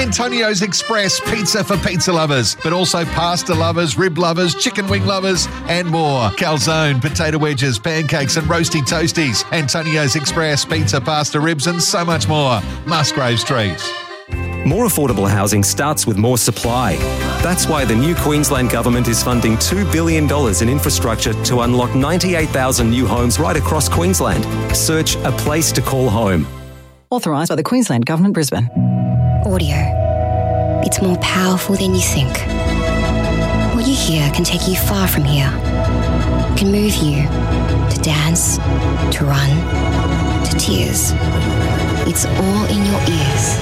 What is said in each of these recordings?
Antonio's Express pizza for pizza lovers, but also pasta lovers, rib lovers, chicken wing lovers, and more. Calzone, potato wedges, pancakes, and roasty toasties. Antonio's Express pizza, pasta, ribs, and so much more. Musgrave Street. More affordable housing starts with more supply. That's why the new Queensland Government is funding $2 billion in infrastructure to unlock 98,000 new homes right across Queensland. Search A Place to Call Home. Authorised by the Queensland Government, Brisbane. Audio. It's more powerful than you think. What you hear can take you far from here. It can move you to dance, to run, to tears. It's all in your ears.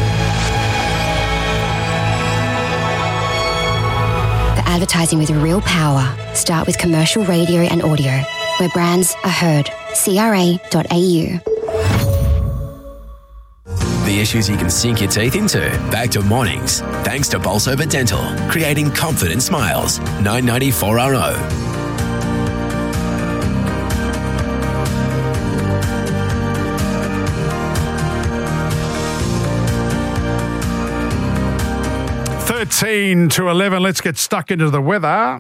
Advertising with real power. Start with commercial radio and audio, where brands are heard. CRA.au. The issues you can sink your teeth into. Back to mornings. Thanks to Bolsover Dental. Creating confident smiles. 994RO. To 11. Let's get stuck into the weather.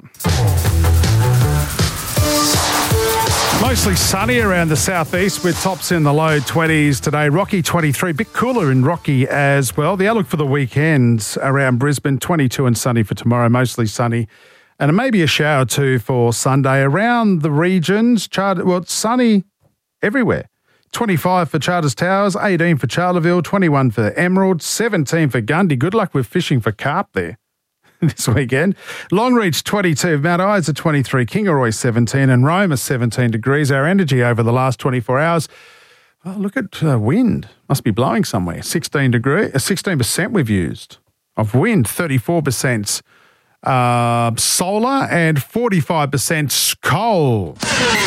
Mostly sunny around the southeast with tops in the low 20s today. Rocky 23, bit cooler in Rocky as well. The outlook for the weekend around Brisbane, 22 and sunny for tomorrow, mostly sunny. And maybe a shower too for Sunday. Around the regions, it's sunny everywhere. 25 for Charters Towers, 18 for Charleville, 21 for Emerald, 17 for Gundy. Good luck with fishing for carp there this weekend. Longreach 22, Mount Isa 23, Kingaroy 17 and Roma 17 degrees. Our energy over the last 24 hours, look at wind. Must be blowing somewhere. 16% we've used of wind, 34% solar and 45% coal.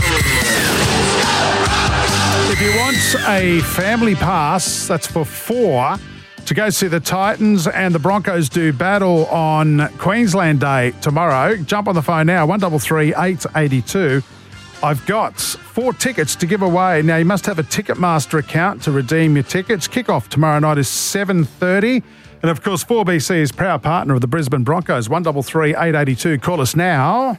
If you want a family pass, that's for 4, to go see the Titans and the Broncos do battle on Queensland Day tomorrow, jump on the phone now, 133 882. I've got 4 tickets to give away. Now, you must have a Ticketmaster account to redeem your tickets. Kickoff tomorrow night is 7:30. And, of course, 4BC is proud partner of the Brisbane Broncos, 133 882. Call us now.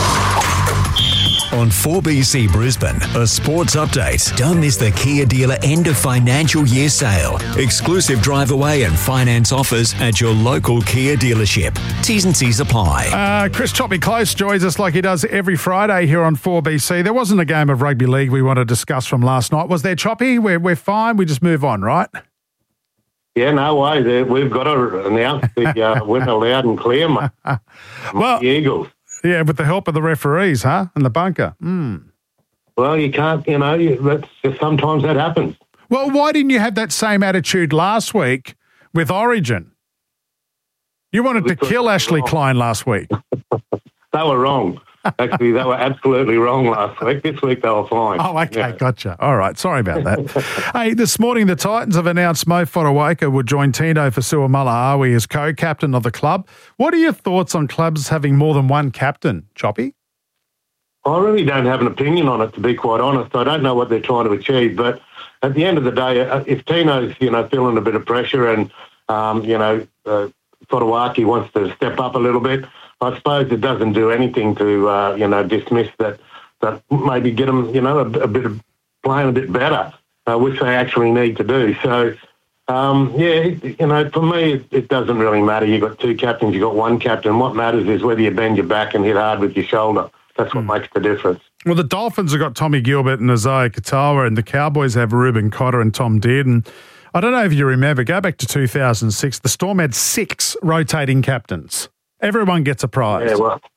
On 4BC Brisbane, a sports update. Don't miss the Kia dealer end of financial year sale. Exclusive drive away and finance offers at your local Kia dealership. T's and C's apply. Chris Choppy Close joins us like he does every Friday here on 4BC. There wasn't a game of rugby league we want to discuss from last night. Was there, Choppy? We're fine. We just move on, right? Yeah, no way. We've got to announce the winner loud and clear, mate. Well, the Eagles. Yeah, with the help of the referees, huh? And the bunker. Well, you can't, that's just sometimes that happens. Well, why didn't you have that same attitude last week with Origin? You wanted to kill Ashley Klein last week. They were wrong. Actually, they were absolutely wrong last week. This week they were fine. Oh, okay, Gotcha. All right, sorry about that. Hey, this morning the Titans have announced Mo Fotuaika will join Tino Fasuamalawi as co-captain of the club. What are your thoughts on clubs having more than one captain, Choppy? I really don't have an opinion on it, to be quite honest. I don't know what they're trying to achieve, but at the end of the day, if Tino's, feeling a bit of pressure and, Fotuaika wants to step up a little bit, I suppose it doesn't do anything to, dismiss that maybe get them, a bit of playing a bit better, which they actually need to do. So, for me, it doesn't really matter. You've got 2 captains, you've got 1 captain. What matters is whether you bend your back and hit hard with your shoulder. That's what makes the difference. Well, the Dolphins have got Tommy Gilbert and Isaiah Katoa, and the Cowboys have Reuben Cotter and Tom Dearden. I don't know if you remember, go back to 2006, the Storm had 6 rotating captains. Everyone gets a prize. Yeah, well,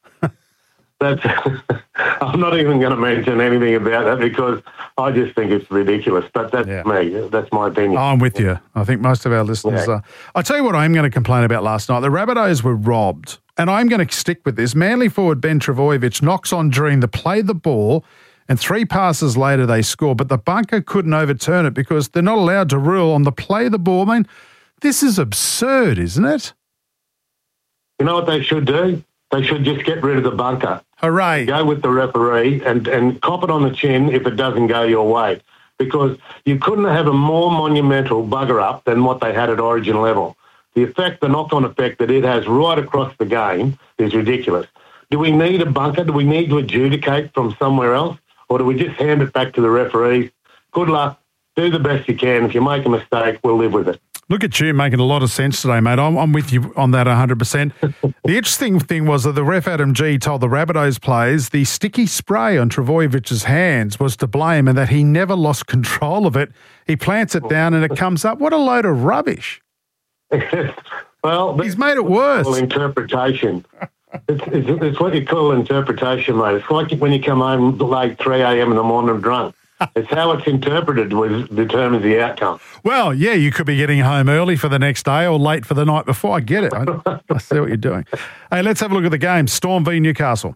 I'm not even going to mention anything about that because I just think it's ridiculous. But that's me. That's my opinion. I'm with you. I think most of our listeners are. I'll tell you what I'm going to complain about last night. The Rabbitohs were robbed, and I'm going to stick with this. Manly forward Ben Trbojevic knocks on during the play the ball, and 3 passes later they score. But the bunker couldn't overturn it because they're not allowed to rule on the play the ball. I mean, this is absurd, isn't it? You know what they should do? They should just get rid of the bunker. Hooray. Go with the referee and cop it on the chin if it doesn't go your way. Because you couldn't have a more monumental bugger up than what they had at Origin level. the knock-on effect that it has right across the game is ridiculous. Do we need a bunker? Do we need to adjudicate from somewhere else? Or do we just hand it back to the referees? Good luck. Do the best you can. If you make a mistake, we'll live with it. Look at you making a lot of sense today, mate. I'm with you on that 100%. The interesting thing was that the ref, Adam G, told the Rabbitohs players the sticky spray on Trbojevic's hands was to blame and that he never lost control of it. He plants it down and it comes up. What a load of rubbish. Well, he's made it worse. Interpretation. It's what you call interpretation, mate. It's like when you come home late 3 a.m. in the morning drunk. It's how it's interpreted which determines the outcome. Well, yeah, you could be getting home early for the next day or late for the night before. I get it. I see what you're doing. Hey, let's have a look at the game. Storm v Newcastle.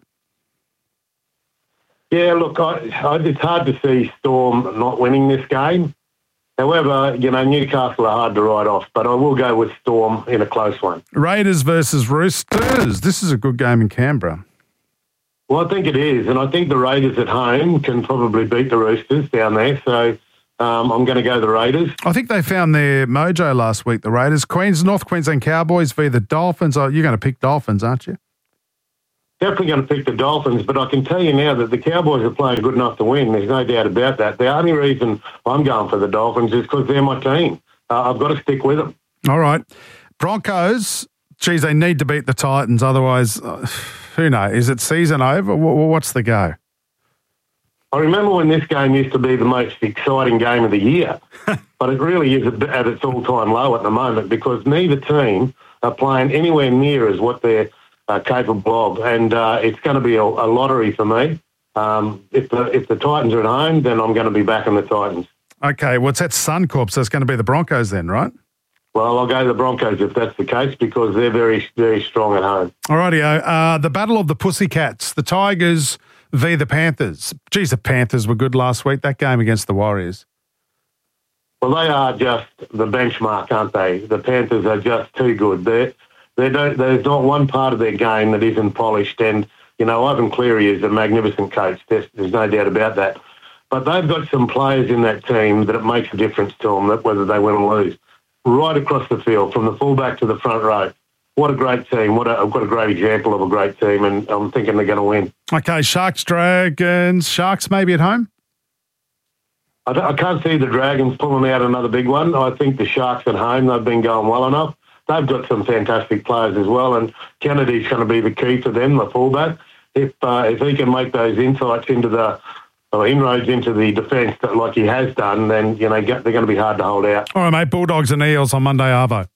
Yeah, look, it's hard to see Storm not winning this game. However, Newcastle are hard to write off, but I will go with Storm in a close one. Raiders versus Roosters. This is a good game in Canberra. Well, I think it is, and I think the Raiders at home can probably beat the Roosters down there, so I'm going to go the Raiders. I think they found their mojo last week, the Raiders. North Queensland Cowboys v the Dolphins. Oh, you're going to pick Dolphins, aren't you? Definitely going to pick the Dolphins, but I can tell you now that the Cowboys are playing good enough to win. There's no doubt about that. The only reason I'm going for the Dolphins is because they're my team. I've got to stick with them. All right. Broncos, geez, they need to beat the Titans, otherwise... who knows? Is it season over? What's the go? I remember when this game used to be the most exciting game of the year, but it really is at its all-time low at the moment because neither team are playing anywhere near as what they're capable of, and it's going to be a lottery for me. If the Titans are at home, then I'm going to be backing the Titans. Okay, well, it's at Suncorp, so it's going to be the Broncos then, right? Well, I'll go the Broncos if that's the case because they're very, very strong at home. All rightio. The Battle of the Pussycats, the Tigers v the Panthers. Geez, the Panthers were good last week, that game against the Warriors. Well, they are just the benchmark, aren't they? The Panthers are just too good. There's not one part of their game that isn't polished. And, Ivan Cleary is a magnificent coach. There's no doubt about that. But they've got some players in that team that it makes a difference to them, whether they win or lose. Right across the field, from the fullback to the front row. What a great team. I've got a great example of a great team, and I'm thinking they're going to win. Okay, Sharks, Dragons. Sharks maybe at home? I can't see the Dragons pulling out another big one. I think the Sharks at home, they've been going well enough. They've got some fantastic players as well, and Kennedy's going to be the key to them, the fullback. If he can make those inroads into the defence like he has done, then they're going to be hard to hold out. All right, mate. Bulldogs and Eels on Monday, Arvo.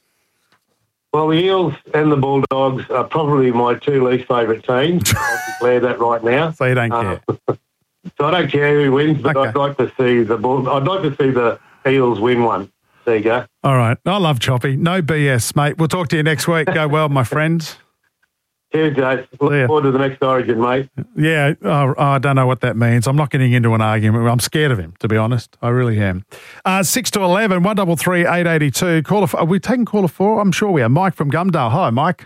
Well, the Eels and the Bulldogs are probably my two least favourite teams. I'll declare that right now. So you don't care. So I don't care who wins, but okay. I'd like to see the Eels win one. There you go. All right. I love Choppy. No BS, mate. We'll talk to you next week. Go well, my friend. Cheers, Jase. Look forward to the next Origin, mate. Yeah, I don't know what that means. I'm not getting into an argument. I'm scared of him, to be honest. I really am. 6 to 11, 133 882. Are we taking caller 4? I'm sure we are. Mike from Gumdale. Hi, Mike.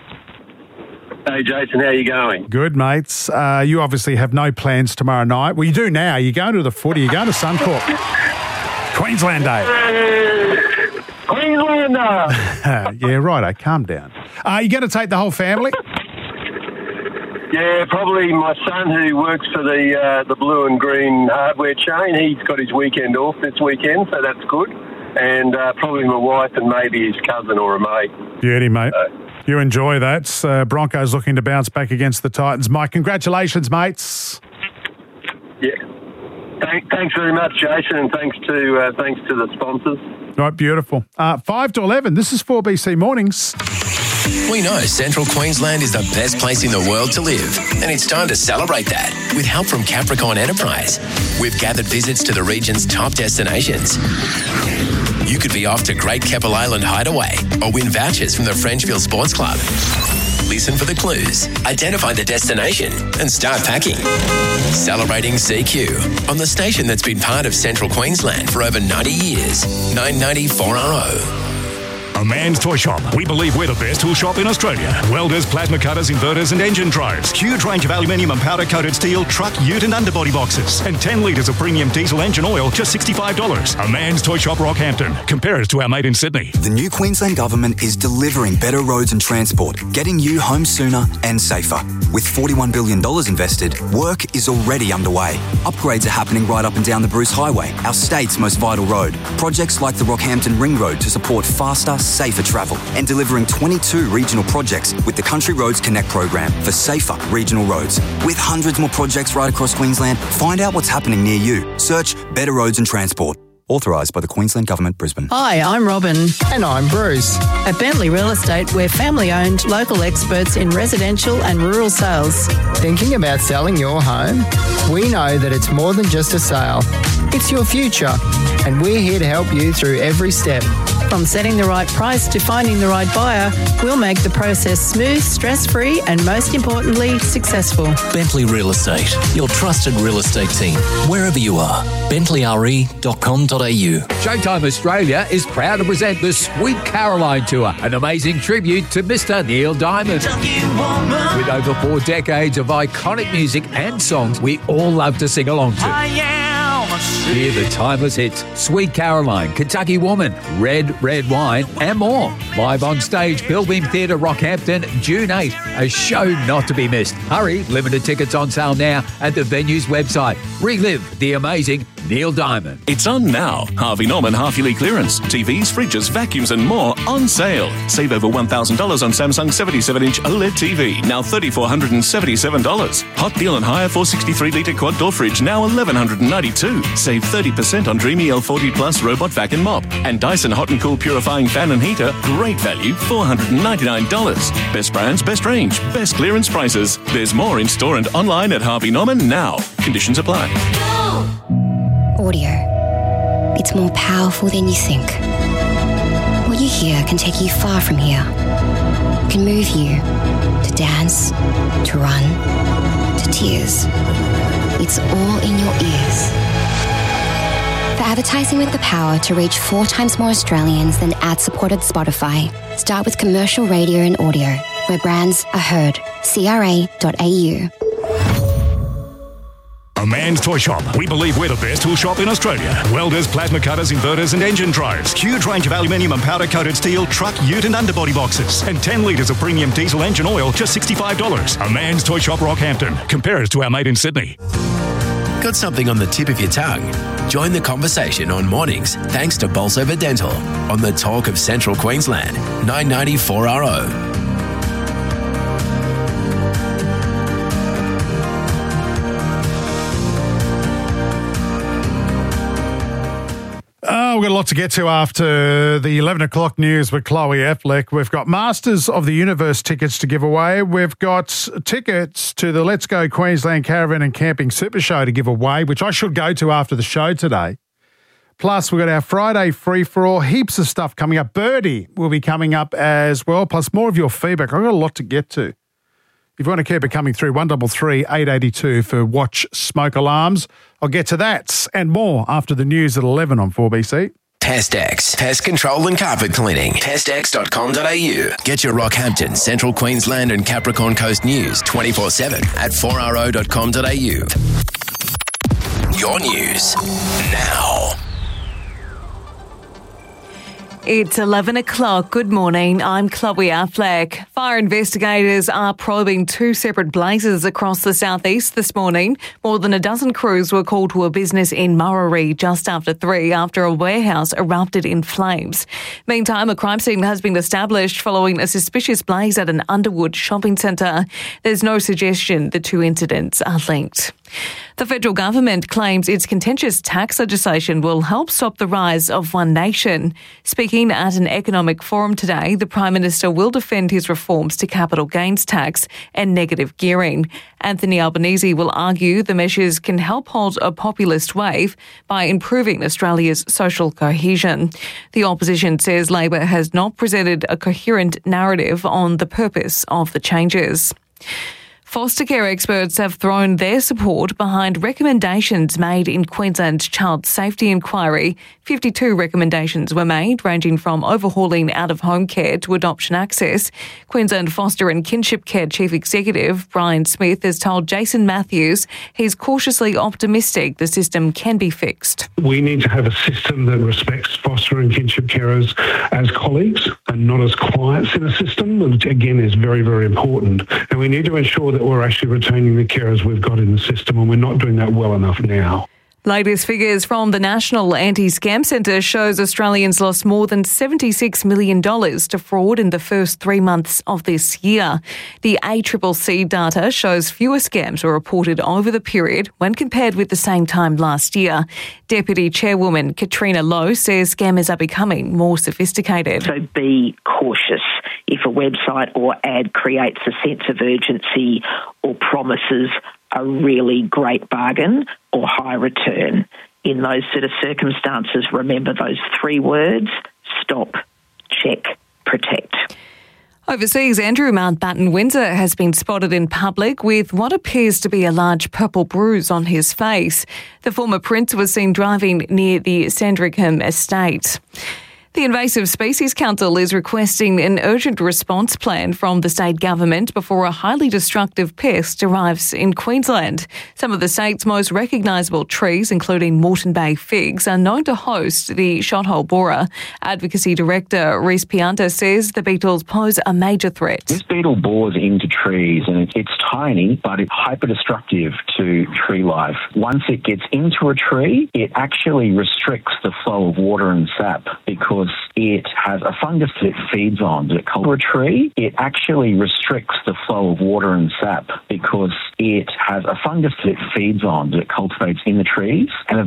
Hey, Jason. How you going? Good, mates. You obviously have no plans tomorrow night. Well, you do now. You're going to the footy. You're going to Suncorp. Queensland Day. Queenslander. Yeah, righto. Calm down. You going to take the whole family? Yeah, probably my son who works for the blue and green hardware chain. He's got his weekend off this weekend, so that's good. And probably my wife and maybe his cousin or a mate. Beauty, mate. You enjoy that. Broncos looking to bounce back against the Titans. Mike, congratulations, mates. Yeah. Thanks very much, Jason, and thanks to the sponsors. Right, beautiful. 5 to 11. This is 4BC Mornings. We know Central Queensland is the best place in the world to live, and it's time to celebrate that with help from Capricorn Enterprise. We've gathered visits to the region's top destinations. You could be off to Great Keppel Island Hideaway or win vouchers from the Frenchville Sports Club. Listen for the clues, identify the destination, and start packing. Celebrating CQ on the station that's been part of Central Queensland for over 90 years. 990 4RO. A Man's Toy Shop. We believe we're the best tool shop in Australia. Welders, plasma cutters, inverters and engine drives. Huge range of aluminium and powder-coated steel, truck, ute and underbody boxes. And 10 litres of premium diesel engine oil, just $65. A Man's Toy Shop, Rockhampton. Compare us to our mate in Sydney. The new Queensland Government is delivering better roads and transport, getting you home sooner and safer. With $41 billion invested, work is already underway. Upgrades are happening right up and down the Bruce Highway, our state's most vital road. Projects like the Rockhampton Ring Road to support faster, safer travel, and delivering 22 regional projects with the Country Roads Connect program for safer regional roads. With hundreds more projects right across Queensland, find out what's happening near you. Search Better Roads and Transport. Authorised by the Queensland Government, Brisbane. Hi, I'm Robin. And I'm Bruce. At Bentley Real Estate, we're family-owned, local experts in residential and rural sales. Thinking about selling your home? We know that it's more than just a sale. It's your future, and we're here to help you through every step. From setting the right price to finding the right buyer, we'll make the process smooth, stress-free, and most importantly, successful. Bentley Real Estate, your trusted real estate team, wherever you are. BentleyRE.com.au. Showtime Australia is proud to present the Sweet Caroline Tour, an amazing tribute to Mr. Neil Diamond. With over 4 decades of iconic music and songs we all love to sing along to. Hear the timeless hits, Sweet Caroline, Kentucky Woman, Red, Red Wine, and more. Live on stage, Pilbeam Theatre, Rockhampton, June 8. A show not to be missed. Hurry, limited tickets on sale now at the venue's website. Relive the amazing Neil Diamond. It's on now. Harvey Norman half-yearly clearance. TVs, fridges, vacuums and more on sale. Save over $1,000 on Samsung 77-inch OLED TV, now $3,477. Hot deal and hire 463-litre quad door fridge, now $1,192. Save 30% on Dreamy L40 Plus robot vac and mop. And Dyson Hot and Cool purifying fan and heater, great value, $499. Best brands, best range, best clearance prices. There's more in store and online at Harvey Norman now. Conditions apply. Audio. It's more powerful than you think. What you hear can take you far from here. Can move you to dance, to run, to tears. It's all in your ears. For advertising with the power to reach 4 times more Australians than ad-supported Spotify, start with commercial radio and audio, where brands are heard. CRA.au. A Man's Toy Shop. We believe we're the best tool shop in Australia. Welders, plasma cutters, inverters and engine drives. Huge range of aluminium and powder-coated steel, truck, ute and underbody boxes. And 10 litres of premium diesel engine oil, just $65. A Man's Toy Shop, Rockhampton. Compare us to our mate in Sydney. Got something on the tip of your tongue? Join the conversation on mornings thanks to Bolsover Dental on the Talk of Central Queensland, 990 4RO. We've got a lot to get to after the 11 o'clock news with Chloe Affleck. We've got Masters of the Universe tickets to give away. We've got tickets to the Let's Go Queensland Caravan and Camping Super Show to give away, which I should go to after the show today. Plus, we've got our Friday free-for-all, heaps of stuff coming up. Birdie will be coming up as well, plus more of your feedback. I've got a lot to get to. If you want to keep it coming through, 133 882 for Watch Smoke Alarms. I'll get to that and more after the news at 11 on 4BC. PestX, pest control and carpet cleaning. PestX.com.au. Get your Rockhampton, Central Queensland and Capricorn Coast news 24/7 at 4RO.com.au. Your news now. It's 11 o'clock. Good morning. I'm Chloe Affleck. Fire investigators are probing 2 separate blazes across the southeast this morning. More than a dozen crews were called to a business in Murray just after 3 after a warehouse erupted in flames. Meantime, a crime scene has been established following a suspicious blaze at an Underwood shopping centre. There's no suggestion the 2 incidents are linked. The federal government claims its contentious tax legislation will help stop the rise of One Nation. Speaking at an economic forum today, the Prime Minister will defend his reforms to capital gains tax and negative gearing. Anthony Albanese will argue the measures can help hold a populist wave by improving Australia's social cohesion. The opposition says Labor has not presented a coherent narrative on the purpose of the changes. Foster care experts have thrown their support behind recommendations made in Queensland's Child Safety Inquiry. 52 recommendations were made, ranging from overhauling out-of-home care to adoption access. Queensland Foster and Kinship Care Chief Executive Brian Smith has told Jason Matthews he's cautiously optimistic the system can be fixed. We need to have a system that respects foster and kinship carers as colleagues and not as clients in a system, which again is very, very important. And we need to ensure that we're actually retaining the carers we've got in the system, and we're not doing that well enough now. Latest figures from the National Anti-Scam Centre shows Australians lost more than $76 million to fraud in the first 3 months of this year. The ACCC data shows fewer scams were reported over the period when compared with the same time last year. Deputy Chairwoman Katrina Lowe says scammers are becoming more sophisticated. So be cautious. If a website or ad creates a sense of urgency or promises a really great bargain or high return, in those sort of circumstances, remember those 3 words: stop, check, protect. Overseas, Andrew Mountbatten-Windsor has been spotted in public with what appears to be a large purple bruise on his face. The former prince was seen driving near the Sandringham estate. The Invasive Species Council is requesting an urgent response plan from the state government before a highly destructive pest arrives in Queensland. Some of the state's most recognisable trees, including Moreton Bay figs, are known to host the shothole borer. Advocacy Director Rhys Pianta says the beetles pose a major threat. This beetle bores into trees and it's tiny, but it's hyper-destructive to tree life. Once it gets into a tree, it actually restricts the flow of water and sap because it has a fungus that it feeds on. That cultivates a tree, it actually restricts the flow of water and sap because it has a fungus that it feeds on that it cultivates in the trees. And